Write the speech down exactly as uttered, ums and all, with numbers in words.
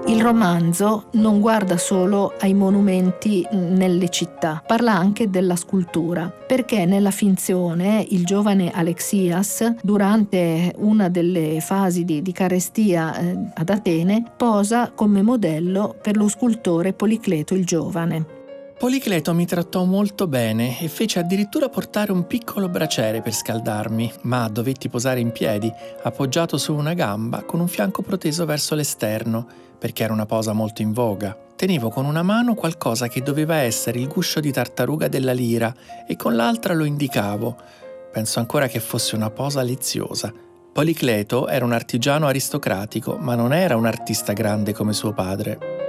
Il romanzo non guarda solo ai monumenti nelle città, parla anche della scultura, perché nella finzione il giovane Alexias, durante una delle fasi di, di carestia eh, ad Atene, posa come modello per lo scultore Policleto il giovane. Policleto mi trattò molto bene e fece addirittura portare un piccolo braciere per scaldarmi, ma dovetti posare in piedi, appoggiato su una gamba, con un fianco proteso verso l'esterno, perché era una posa molto in voga. Tenevo con una mano qualcosa che doveva essere il guscio di tartaruga della lira e con l'altra lo indicavo. Penso ancora che fosse una posa leziosa. Policleto era un artigiano aristocratico, ma non era un artista grande come suo padre.